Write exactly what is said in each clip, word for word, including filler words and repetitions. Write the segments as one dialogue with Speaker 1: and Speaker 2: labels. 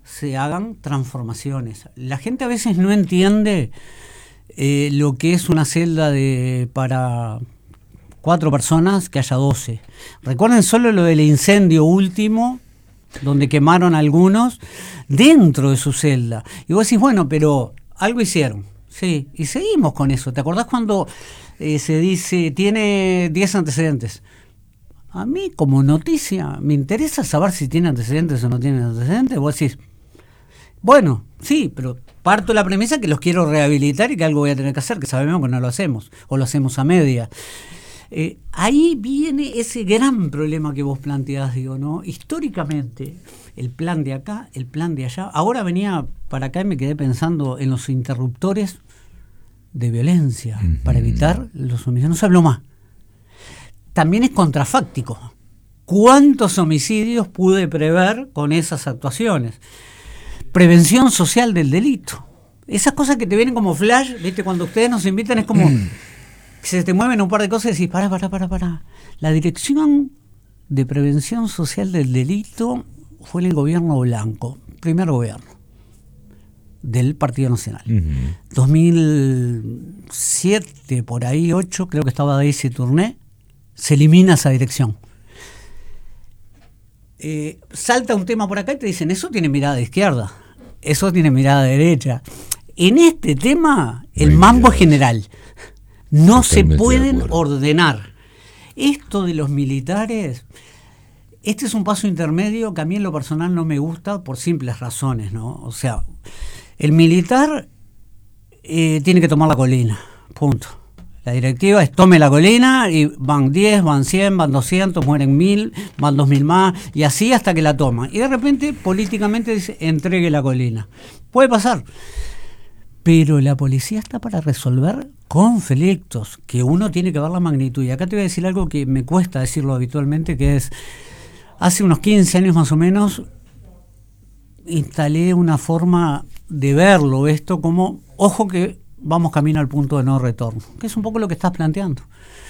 Speaker 1: se hagan transformaciones. La gente a veces no entiende eh, lo que es una celda de para cuatro personas, que haya doce. Recuerden solo lo del incendio último, donde quemaron algunos dentro de su celda. Y vos decís, bueno, pero algo hicieron. Sí, y seguimos con eso. ¿Te acordás cuando eh, se dice, tiene diez antecedentes? A mí, como noticia, me interesa saber si tiene antecedentes o no tiene antecedentes. Vos decís, bueno, sí, pero parto de la premisa que los quiero rehabilitar y que algo voy a tener que hacer, que sabemos que no lo hacemos, o lo hacemos a media. Eh, ahí viene ese gran problema que vos planteás, digo, ¿no? Históricamente, el plan de acá, el plan de allá. Ahora venía para acá y me quedé pensando en los interruptores de violencia, uh-huh, para evitar los homicidios. No se habló más. También es contrafáctico. ¿Cuántos homicidios pude prever con esas actuaciones? Prevención social del delito. Esas cosas que te vienen como flash, ¿viste? Cuando ustedes nos invitan es como... se te mueven un par de cosas y decís, pará, pará, pará, pará. La Dirección de Prevención Social del Delito fue en el gobierno Blanco, primer gobierno del Partido Nacional. Uh-huh. dos mil siete, por ahí, ocho, creo que estaba Daisy Tourné, se elimina esa dirección. Eh, salta un tema por acá y te dicen, eso tiene mirada de izquierda, eso tiene mirada de derecha. En este tema, el mambo es general. No se pueden ordenar. Esto de los militares, este es un paso intermedio que a mí en lo personal no me gusta por simples razones, ¿no? O sea, el militar eh, tiene que tomar la colina, punto. La directiva es tome la colina y van diez, van cien, van doscientos, mueren mil, van dos mil más, y así hasta que la toman. Y de repente, políticamente dice, entregue la colina. Puede pasar. Pero la policía está para resolver conflictos, que uno tiene que ver la magnitud. Y acá te voy a decir algo que me cuesta decirlo habitualmente, que es, hace unos quince años más o menos, instalé una forma de verlo, esto como, ojo que vamos camino al punto de no retorno, que es un poco lo que estás planteando.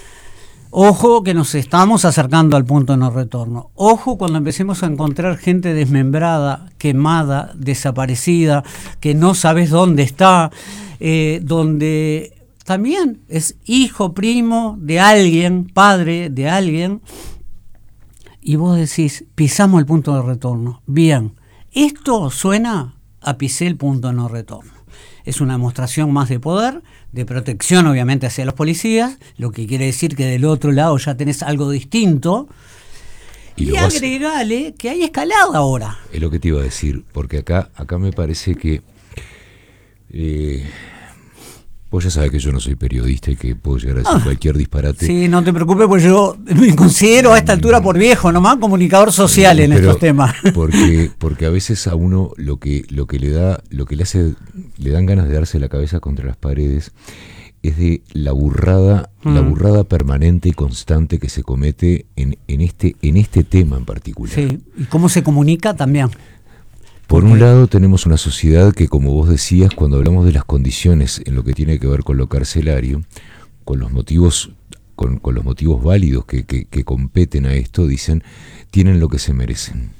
Speaker 1: Ojo que nos estamos acercando al punto de no retorno. Ojo cuando empecemos a encontrar gente desmembrada, quemada, desaparecida, que no sabes dónde está, eh, donde también es hijo, primo de alguien, padre de alguien, y vos decís, pisamos el punto de retorno. Bien, esto suena a pisé el punto de no retorno. Es una demostración más de poder, de protección obviamente hacia los policías, lo que quiere decir que del otro lado ya tenés algo distinto. Y, y agregale que hay escalada ahora.
Speaker 2: Es lo que te iba a decir, porque acá, acá me parece que... Eh, vos ya sabés que yo no soy periodista y que puedo llegar a decir ah, cualquier disparate.
Speaker 1: Sí, no te preocupes, porque yo me considero a esta altura por viejo nomás comunicador social en Pero, estos temas.
Speaker 2: Porque, porque a veces a uno lo que, lo que le da, lo que le hace, le dan ganas de darse la cabeza contra las paredes es de la burrada, mm. la burrada permanente y constante que se comete en, en este, en este tema en particular.
Speaker 1: Sí, y cómo se comunica también.
Speaker 2: Por un lado tenemos una sociedad que, como vos decías, cuando hablamos de las condiciones en lo que tiene que ver con lo carcelario, con los motivos, con, con los motivos válidos que, que, que competen a esto, dicen, tienen lo que se merecen.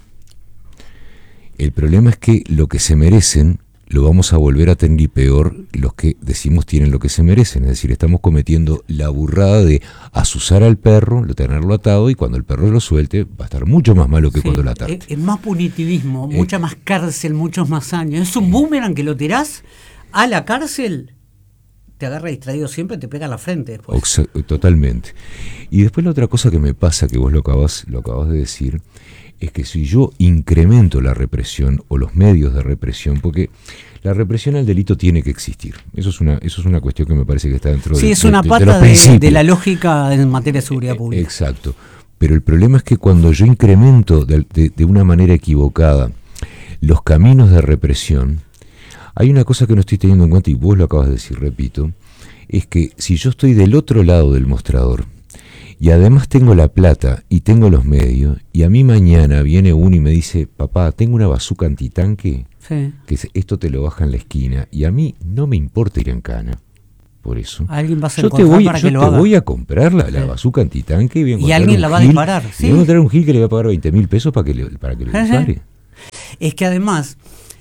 Speaker 2: El problema es que lo que se merecen lo vamos a volver a tener y peor los que decimos tienen lo que se merecen. Es decir, estamos cometiendo la burrada de azuzar al perro, tenerlo atado, y cuando el perro lo suelte va a estar mucho más malo que sí, cuando lo ataste.
Speaker 1: Es, es más punitivismo, eh, mucha más cárcel, muchos más años. Es un boomerang que lo tirás a la cárcel, te agarra distraído siempre, te pega en la frente después.
Speaker 2: Oxa, totalmente. Y después la otra cosa que me pasa, que vos lo acabas, lo acabas de decir, es que si yo incremento la represión o los medios de represión, porque la represión al delito tiene que existir, eso es una, eso es una cuestión que me parece que está dentro
Speaker 1: sí,
Speaker 2: de,
Speaker 1: es una
Speaker 2: de,
Speaker 1: pata
Speaker 2: de,
Speaker 1: de, de la lógica en materia de seguridad pública.
Speaker 2: Exacto, pero el problema es que cuando yo incremento de, de, de una manera equivocada los caminos de represión, hay una cosa que no estoy teniendo en cuenta, y vos lo acabas de decir, repito, es que si yo estoy del otro lado del mostrador, y además tengo la plata y tengo los medios, y a mí mañana viene uno y me dice, papá, tengo una bazuca antitanque, sí, que esto te lo baja en la esquina, y a mí no me importa ir en cana por eso.
Speaker 1: Alguien va a ser
Speaker 2: yo te voy,
Speaker 1: para
Speaker 2: yo
Speaker 1: que lo
Speaker 2: te
Speaker 1: haga.
Speaker 2: voy a comprar la, la bazuca antitanque, y,
Speaker 1: y alguien la va a
Speaker 2: gil,
Speaker 1: disparar. ¿Sí?
Speaker 2: Y voy a encontrar un gil que le va a pagar veinte mil pesos para que le, para que le dispare.
Speaker 1: Es que además,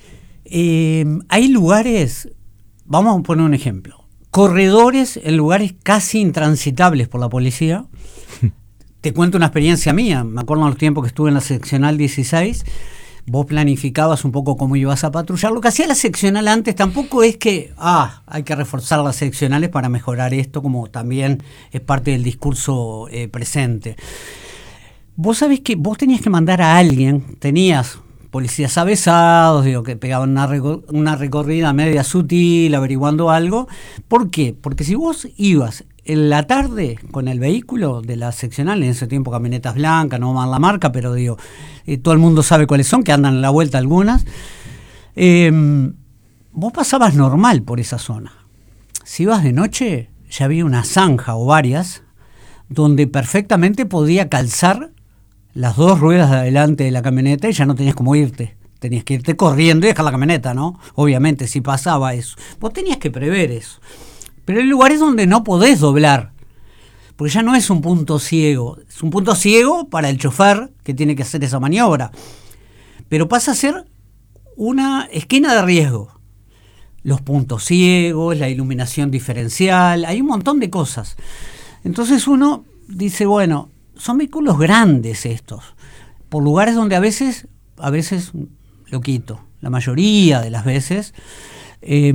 Speaker 1: Eh, hay lugares, vamos a poner un ejemplo, corredores en lugares casi intransitables por la policía. Te cuento una experiencia mía, me acuerdo en los tiempos que estuve en la seccional dieciséis, vos planificabas un poco cómo ibas a patrullar. Lo que hacía la seccional antes tampoco es que, ah, hay que reforzar las seccionales para mejorar esto, como también es parte del discurso eh, presente. Vos sabés que vos tenías que mandar a alguien, tenías policías avesados, digo, que pegaban una, recor- una recorrida media sutil, averiguando algo. ¿Por qué? Porque si vos ibas en la tarde con el vehículo de la seccional, en ese tiempo camionetas blancas, no más la marca, pero digo, eh, todo el mundo sabe cuáles son, que andan en la vuelta algunas, eh, vos pasabas normal por esa zona. Si ibas de noche, ya había una zanja o varias, donde perfectamente podía calzar las dos ruedas de adelante de la camioneta y ya no tenías cómo irte. Tenías que irte corriendo y dejar la camioneta, ¿no? Obviamente, si pasaba eso. Vos tenías que prever eso. Pero hay lugares donde no podés doblar, porque ya no es un punto ciego. Es un punto ciego para el chofer que tiene que hacer esa maniobra. Pero pasa a ser una esquina de riesgo. Los puntos ciegos, la iluminación diferencial, hay un montón de cosas. Entonces uno dice, bueno, son vehículos grandes estos, por lugares donde a veces, a veces lo quito, la mayoría de las veces, eh,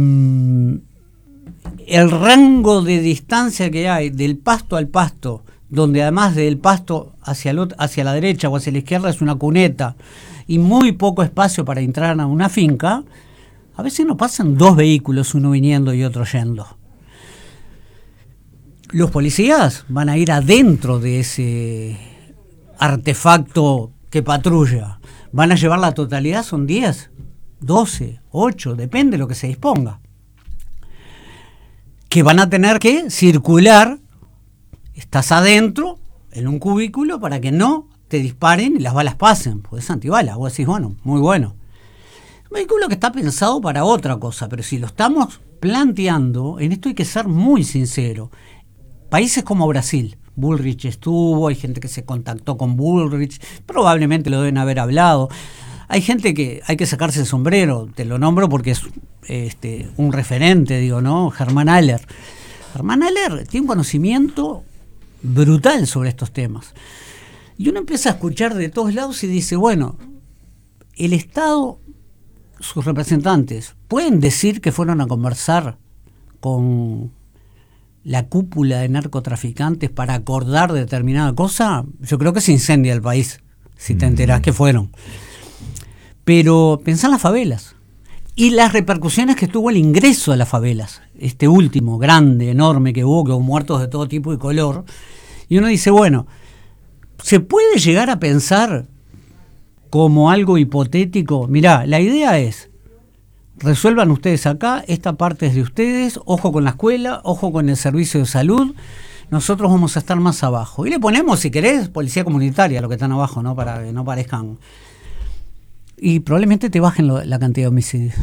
Speaker 1: el rango de distancia que hay del pasto al pasto, donde además del pasto hacia, el otro, hacia la derecha o hacia la izquierda es una cuneta y muy poco espacio para entrar a una finca, a veces no pasan dos vehículos, uno viniendo y otro yendo. Los policías van a ir adentro de ese artefacto que patrulla. Van a llevar la totalidad, son diez, doce, ocho, depende de lo que se disponga. Que van a tener que circular, estás adentro, en un cubículo, para que no te disparen y las balas pasen, porque es antibalas. Vos decís, bueno, muy bueno. Un vehículo que está pensado para otra cosa, pero si lo estamos planteando, en esto hay que ser muy sincero. Países como Brasil, Bullrich estuvo, hay gente que se contactó con Bullrich, probablemente lo deben haber hablado. Hay gente que hay que sacarse el sombrero, te lo nombro porque es este, un referente, digo, ¿no? Germán Aller. Germán Aller tiene un conocimiento brutal sobre estos temas. Y uno empieza a escuchar de todos lados y dice, bueno, el Estado, sus representantes, ¿pueden decir que fueron a conversar con la cúpula de narcotraficantes para acordar determinada cosa? Yo creo que se incendia el país, si te enterás que fueron. Pero pensá en las favelas y las repercusiones que tuvo el ingreso a las favelas, este último, grande, enorme que hubo, que hubo muertos de todo tipo y color, y uno dice, bueno, ¿se puede llegar a pensar como algo hipotético? Mirá, la idea es, resuelvan ustedes acá, esta parte es de ustedes, ojo con la escuela, ojo con el servicio de salud, nosotros vamos a estar más abajo. Y le ponemos, si querés, policía comunitaria, lo que están abajo, ¿no? Para que no parezcan... Y probablemente te bajen lo, la cantidad de homicidios.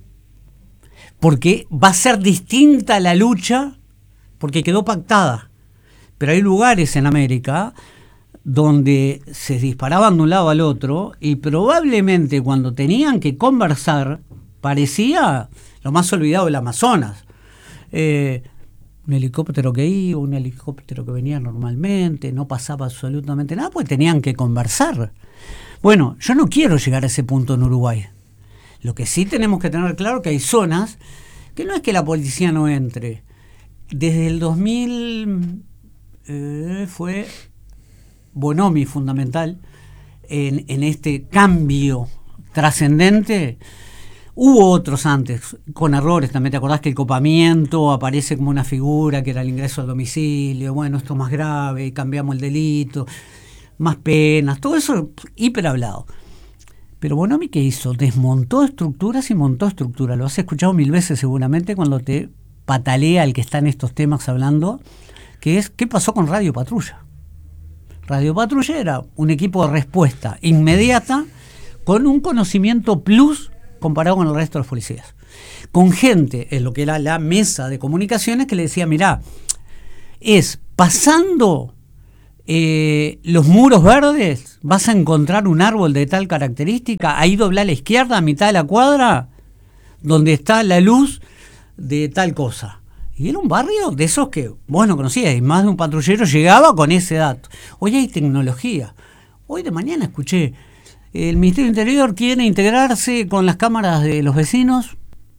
Speaker 1: Porque va a ser distinta la lucha, porque quedó pactada. Pero hay lugares en América donde se disparaban de un lado al otro y probablemente cuando tenían que conversar parecía lo más olvidado del Amazonas. Eh, un helicóptero que iba, un helicóptero que venía normalmente, no pasaba absolutamente nada, pues tenían que conversar. Bueno, yo no quiero llegar a ese punto en Uruguay. Lo que sí tenemos que tener claro que hay zonas que no es que la policía no entre. Desde el dos mil eh, fue Bonomi fundamental en, en este cambio trascendente. Hubo otros antes, con errores también. ¿Te acordás que el copamiento aparece como una figura que era el ingreso al domicilio? Bueno, esto es más grave, cambiamos el delito, más penas, todo eso hiper hablado. Pero Bonomi, ¿qué hizo? Desmontó estructuras y montó estructuras. Lo has escuchado mil veces seguramente cuando te patalea el que está en estos temas hablando, que es ¿qué pasó con Radio Patrulla? Radio Patrulla era un equipo de respuesta inmediata con un conocimiento plus comparado con el resto de los policías. Con gente, en lo que era la mesa de comunicaciones, que le decía, mirá, es pasando eh, los muros verdes, vas a encontrar un árbol de tal característica, ahí dobla a la izquierda, a mitad de la cuadra, donde está la luz de tal cosa. Y era un barrio de esos que vos no conocías, y más de un patrullero llegaba con ese dato. Hoy hay tecnología. Hoy de mañana escuché, el Ministerio del Interior quiere integrarse con las cámaras de los vecinos,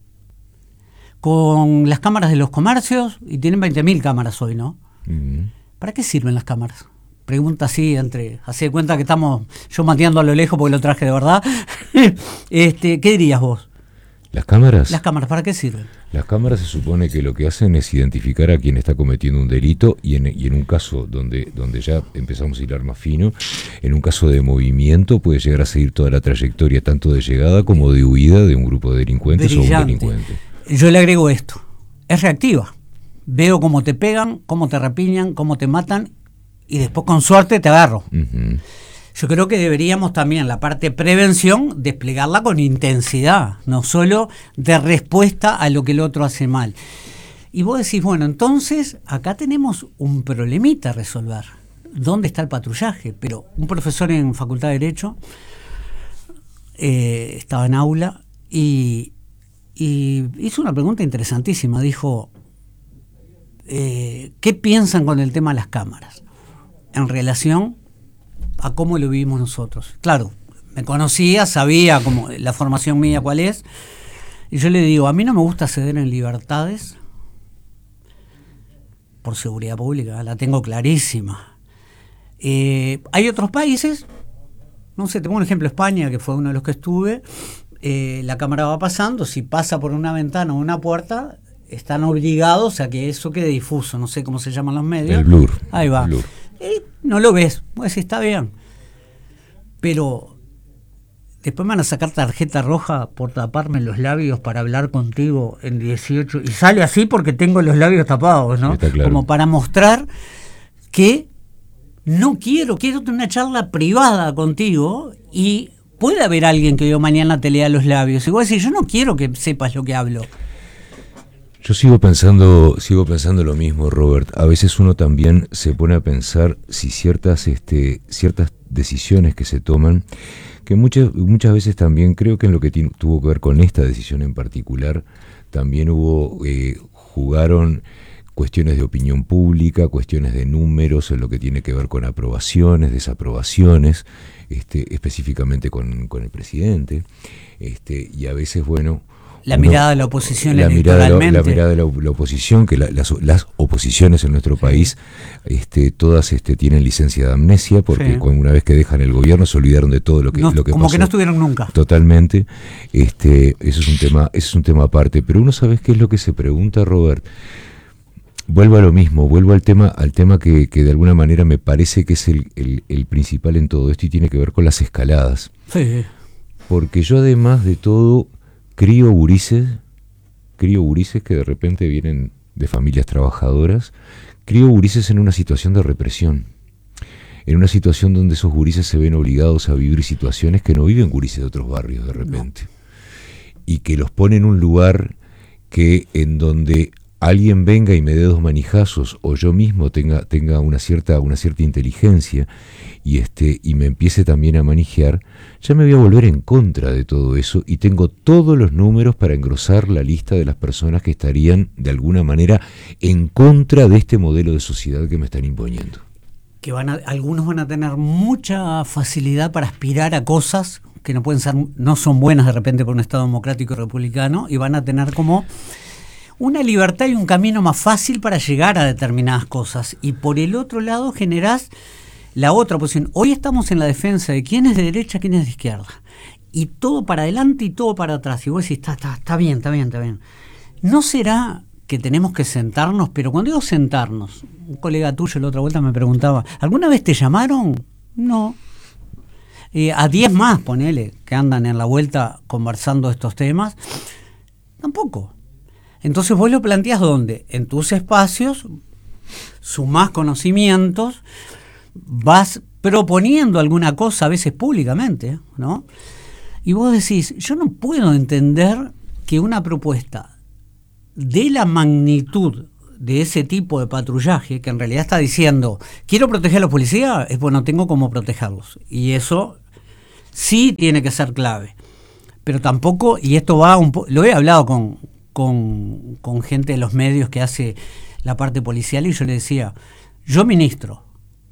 Speaker 1: con las cámaras de los comercios, y tienen veinte mil cámaras hoy, ¿no? Uh-huh. ¿Para qué sirven las cámaras? Pregunta así, entre, así de cuenta que estamos yo mateando a lo lejos porque lo traje de verdad. este, ¿Qué dirías vos?
Speaker 2: ¿Las cámaras?
Speaker 1: Las cámaras, ¿para qué sirven?
Speaker 2: Las cámaras se supone que lo que hacen es identificar a quien está cometiendo un delito y en, y en un caso donde, donde ya empezamos a hilar más fino, en un caso de movimiento puede llegar a seguir toda la trayectoria tanto de llegada como de huida de un grupo de delincuentes. Brillante. O un delincuente.
Speaker 1: Yo le agrego esto, es reactiva. Veo cómo te pegan, cómo te rapiñan, cómo te matan y después con suerte te agarro. Uh-huh. Yo creo que deberíamos también la parte de prevención desplegarla con intensidad, no solo de respuesta a lo que el otro hace mal. Y vos decís, bueno, entonces acá tenemos un problemita a resolver. ¿Dónde está el patrullaje? Pero un profesor en Facultad de Derecho eh, estaba en aula y, y hizo una pregunta interesantísima. Dijo, eh, ¿qué piensan con el tema de las cámaras en relación a cómo lo vivimos nosotros? Claro, me conocía, sabía cómo, la formación mía cuál es, y yo le digo, a mí no me gusta ceder en libertades por seguridad pública, la tengo clarísima. Eh, hay otros países, no sé, tengo un ejemplo, España, que fue uno de los que estuve, eh, la cámara va pasando, si pasa por una ventana o una puerta, están obligados a que eso quede difuso, no sé cómo se llaman los medios.
Speaker 2: El blur.
Speaker 1: Ahí va.
Speaker 2: Blur.
Speaker 1: Eh, no lo ves, pues está bien. Pero después me van a sacar tarjeta roja por taparme los labios para hablar contigo en dieciocho, y sale así porque tengo los labios tapados, ¿no?
Speaker 2: Está claro.
Speaker 1: Como para mostrar que no quiero, quiero tener una charla privada contigo y puede haber alguien que yo mañana te lea los labios. Y vos decís, yo no quiero que sepas lo que hablo.
Speaker 2: Yo sigo pensando, sigo pensando lo mismo, Robert. A veces uno también se pone a pensar si ciertas, este, ciertas decisiones que se toman, que muchas, muchas veces también creo que en lo que t- tuvo que ver con esta decisión en particular, también hubo, eh, jugaron cuestiones de opinión pública, cuestiones de números en lo que tiene que ver con aprobaciones, desaprobaciones, este, específicamente con, con el presidente, este, y a veces, bueno,
Speaker 1: la
Speaker 2: uno,
Speaker 1: mirada de la oposición
Speaker 2: la
Speaker 1: electoralmente.
Speaker 2: Mirada de la, la mirada de la, la oposición, que la, las, las oposiciones en nuestro país, este, todas este, tienen licencia de amnesia, porque sí. Cuando una vez que dejan el gobierno se olvidaron de todo lo que,
Speaker 1: no,
Speaker 2: lo que
Speaker 1: como
Speaker 2: pasó.
Speaker 1: Que no estuvieron nunca.
Speaker 2: Totalmente. Este, eso es un tema, eso es un tema aparte. Pero uno sabe qué es lo que se pregunta, Robert. Vuelvo a lo mismo, vuelvo al tema, al tema que, que de alguna manera me parece que es el, el, el principal en todo esto y tiene que ver con las escaladas.
Speaker 1: Sí.
Speaker 2: Porque yo además de todo crío gurises, crío gurises que de repente vienen de familias trabajadoras, crío gurises en una situación de represión, en una situación donde esos gurises se ven obligados a vivir situaciones que no viven gurises de otros barrios de repente, no. Y que los pone en un lugar que en donde alguien venga y me dé dos manijazos o yo mismo tenga, tenga una cierta, una cierta inteligencia y este, y me empiece también a manijear, ya me voy a volver en contra de todo eso y tengo todos los números para engrosar la lista de las personas que estarían de alguna manera en contra de este modelo de sociedad que me están imponiendo.
Speaker 1: Que van a, algunos van a tener mucha facilidad para aspirar a cosas que no pueden ser, no son buenas de repente por un Estado democrático y republicano, y van a tener como una libertad y un camino más fácil para llegar a determinadas cosas. Y por el otro lado generás la otra posición. Hoy estamos en la defensa de quién es de derecha, quién es de izquierda. Y todo para adelante y todo para atrás. Y vos decís, está, está, está bien, está bien, está bien. ¿No será que tenemos que sentarnos? Pero cuando digo sentarnos, un colega tuyo la otra vuelta me preguntaba, ¿alguna vez te llamaron? No. Eh, a diez más, ponele, que andan en la vuelta conversando estos temas. Tampoco. Entonces vos lo planteás ¿dónde? En tus espacios, sumás conocimientos, vas proponiendo alguna cosa a veces públicamente, ¿no? Y vos decís, yo no puedo entender que una propuesta de la magnitud de ese tipo de patrullaje, que en realidad está diciendo, quiero proteger a los policías, es bueno, tengo cómo protegerlos. Y eso sí tiene que ser clave. pero tampoco, y esto va un poco, lo he hablado con, con, con gente de los medios que hace la parte policial, y yo le decía, yo ministro,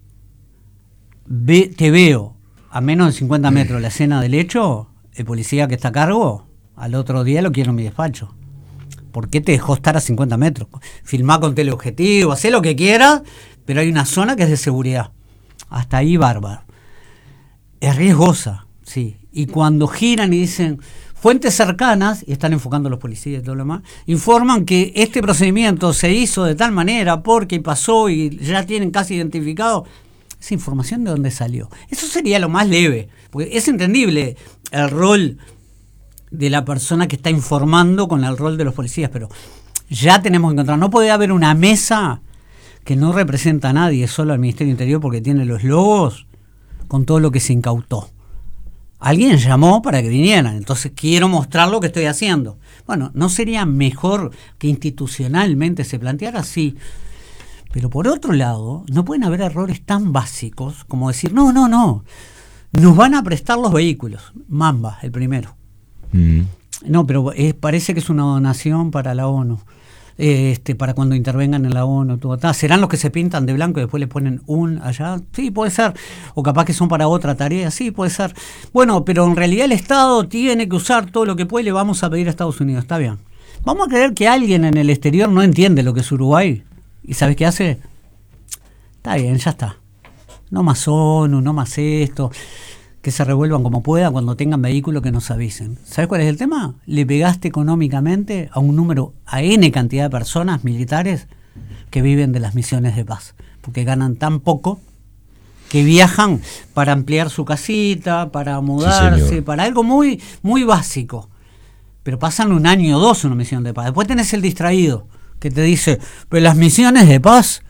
Speaker 1: ve, te veo a menos de cincuenta metros de la escena del hecho, el policía que está a cargo, al otro día lo quiero en mi despacho. ¿Por qué te dejó estar a cincuenta metros? Filmá con teleobjetivo, hacé lo que quieras, pero hay una zona que es de seguridad. Hasta ahí, bárbaro. Es riesgosa, sí. Y cuando giran y dicen, fuentes cercanas, y están enfocando a los policías y todo lo demás, informan que este procedimiento se hizo de tal manera porque pasó y ya tienen casi identificado. Esa información, ¿de dónde salió? Eso sería lo más leve, porque es entendible el rol de la persona que está informando con el rol de los policías, pero ya tenemos que encontrar, no puede haber una mesa que no representa a nadie, solo al Ministerio del Interior porque tiene los logos con todo lo que se incautó. Alguien llamó para que vinieran, entonces quiero mostrar lo que estoy haciendo. Bueno, ¿no sería mejor que institucionalmente se planteara así? Pero por otro lado, no pueden haber errores tan básicos como decir, no, no, no, nos van a prestar los vehículos. Mamba, el primero. Mm. No, pero eh, parece que es una donación para la ONU, eh, este, para cuando intervengan en la ONU. Todo, ta, ¿serán los que se pintan de blanco y después le ponen un allá? Sí, puede ser. O capaz que son para otra tarea, sí, puede ser. Bueno, pero en realidad el Estado tiene que usar todo lo que puede y le vamos a pedir a Estados Unidos. Está bien. Vamos a creer que alguien en el exterior no entiende lo que es Uruguay. ¿Y sabes qué hace? Está bien, ya está. No más ONU, no más esto. Que se revuelvan como puedan cuando tengan vehículos que nos avisen. ¿Sabes cuál es el tema? Le pegaste económicamente a un número, a N cantidad de personas militares que viven de las misiones de paz, porque ganan tan poco que viajan para ampliar su casita, para mudarse, sí, para algo muy, muy básico. Pero pasan un año o dos en una misión de paz. Después tenés el distraído que te dice, pero las misiones de paz,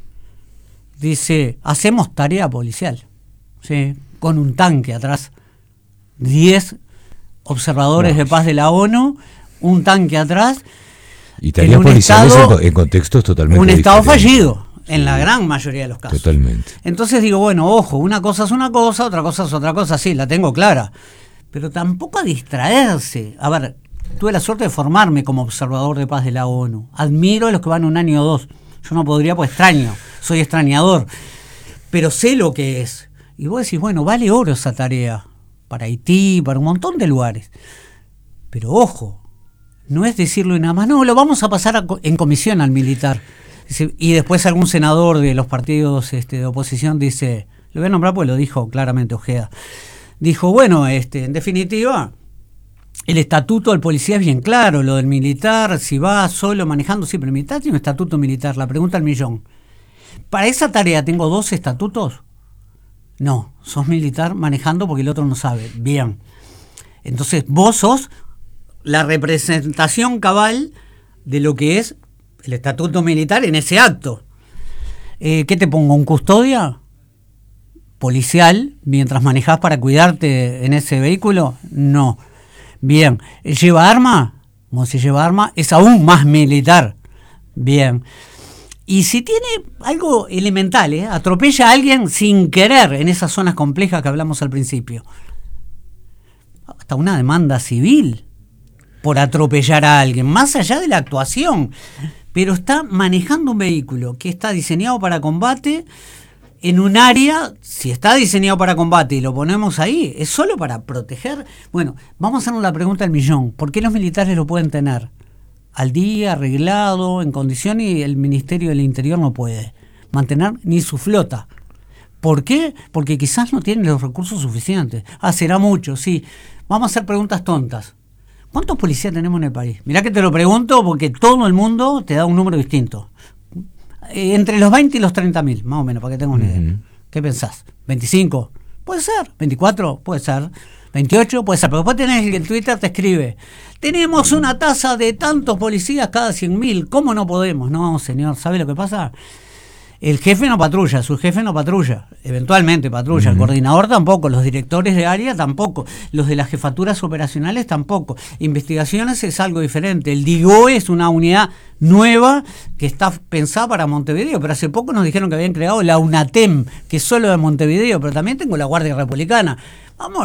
Speaker 1: dice, hacemos tarea policial, ¿sí? Con un tanque atrás, diez observadores no. de paz de la ONU, un tanque atrás,
Speaker 2: y tareas policiales estado, en contextos totalmente
Speaker 1: un estado
Speaker 2: diferentes.
Speaker 1: fallido, sí, en la gran mayoría de los casos.
Speaker 2: Totalmente.
Speaker 1: Entonces digo, bueno, ojo, una cosa es una cosa, otra cosa es otra cosa, sí, la tengo clara, pero tampoco a distraerse. A ver, tuve la suerte de formarme como observador de paz de la ONU, admiro a los que van un año o dos, yo no podría, pues extraño, soy extrañador, pero sé lo que es. Y vos decís, bueno, vale oro esa tarea, para Haití, para un montón de lugares. Pero ojo, no es decirlo nada más, no, lo vamos a pasar a, en comisión al militar. Y después algún senador de los partidos este, de oposición dice, lo voy a nombrar porque lo dijo claramente Ojeda, dijo, bueno, este, en definitiva, el estatuto del policía es bien claro, lo del militar, si va solo manejando, sí, pero el militar tiene un estatuto militar, la pregunta al millón. ¿Para esa tarea tengo dos estatutos? No, sos militar manejando porque el otro no sabe. Bien. Entonces vos sos la representación cabal de lo que es el estatuto militar en ese acto. Eh, ¿Qué te pongo? ¿Un custodia policial mientras manejás para cuidarte en ese vehículo? No. Bien. ¿Lleva arma? Como si lleva arma, es aún más militar. Bien. Y si tiene algo elemental, ¿eh? atropella a alguien sin querer en esas zonas complejas que hablamos al principio. Hasta una demanda civil por atropellar a alguien, más allá de la actuación. Pero está manejando un vehículo que está diseñado para combate en un área, si está diseñado para combate y lo ponemos ahí, es solo para proteger. Bueno, vamos a hacernos la pregunta del millón. ¿Por qué los militares lo pueden tener al día, arreglado, en condición, y el Ministerio del Interior no puede mantener ni su flota? ¿Por qué? Porque quizás no tienen los recursos suficientes. Ah, será mucho, sí. Vamos a hacer preguntas tontas. ¿Cuántos policías tenemos en el país? Mirá que te lo pregunto porque todo el mundo te da un número distinto. Eh, entre los veinte y los treinta mil, más o menos, para que tengas una idea. Uh-huh. ¿Qué pensás? ¿veinticinco? Puede ser. ¿veinticuatro? Puede ser. ¿veintiocho? Puede ser. Pero después tenés el que en Twitter te escribe, tenemos una tasa de tantos policías cada cien mil, ¿cómo no podemos? No, señor, ¿sabe lo que pasa? El jefe no patrulla, su jefe no patrulla, eventualmente patrulla, uh-huh. El coordinador tampoco, los directores de área tampoco, los de las jefaturas operacionales tampoco. Investigaciones es algo diferente, el DIGOE es una unidad nueva que está pensada para Montevideo, pero hace poco nos dijeron que habían creado la UNATEM, que es solo de Montevideo, pero también tengo la Guardia Republicana. Vamos